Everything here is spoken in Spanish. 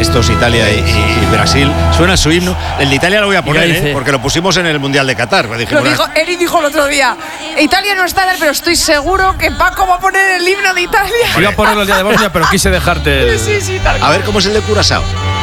estos Italia y Brasil, suena su himno. El de Italia lo voy a poner, porque lo pusimos en el Mundial de Qatar. Eri dijo el otro día, Italia no está, pero estoy seguro que Paco va a poner el himno de Italia. Iba a ponerlo el día de Bosnia, pero quise dejarte. Sí, tal a ver cómo es el de Curazao.